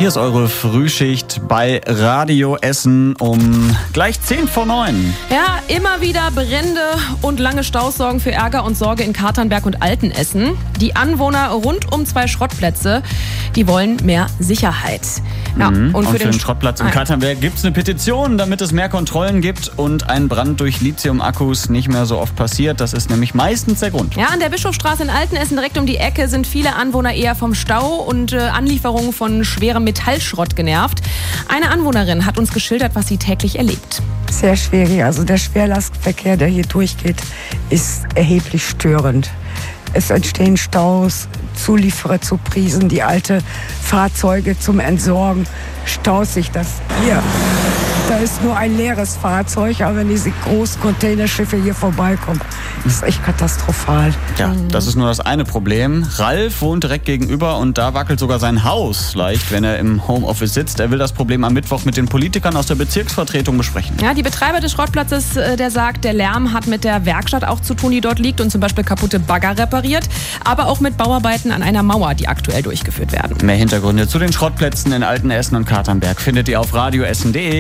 Hier ist eure Frühschicht bei Radio Essen um gleich 8:50. Ja, immer wieder Brände und lange Staus sorgen für Ärger und Sorge in Katernberg und Altenessen. Die Anwohner rund um 2 Schrottplätze, die wollen mehr Sicherheit. Ja, und für den Schrottplatz in Katernberg gibt es eine Petition, damit es mehr Kontrollen gibt und ein Brand durch Lithium-Akkus nicht mehr so oft passiert. Das ist nämlich meistens der Grund. Ja, an der Bischofstraße in Altenessen direkt um die Ecke sind viele Anwohner eher vom Stau und Anlieferungen von schwerem Metallschrott genervt. Eine Anwohnerin hat uns geschildert, was sie täglich erlebt. Sehr schwierig. Also der Schwerlastverkehr, der hier durchgeht, ist erheblich störend. Es entstehen Staus, Zulieferer zu Prisen, die alte Fahrzeuge zum Entsorgen, staut sich das hier. Da ist nur ein leeres Fahrzeug, aber wenn diese großen Containerschiffe hier vorbeikommen, ist echt katastrophal. Ja, das ist nur das eine Problem. Ralf wohnt direkt gegenüber und da wackelt sogar sein Haus leicht, wenn er im Homeoffice sitzt. Er will das Problem am Mittwoch mit den Politikern aus der Bezirksvertretung besprechen. Ja, die Betreiber des Schrottplatzes, der sagt, der Lärm hat mit der Werkstatt auch zu tun, die dort liegt und zum Beispiel kaputte Bagger repariert, aber auch mit Bauarbeiten an einer Mauer, die aktuell durchgeführt werden. Mehr Hintergründe zu den Schrottplätzen in Altenessen und Katernberg findet ihr auf radioessen.de.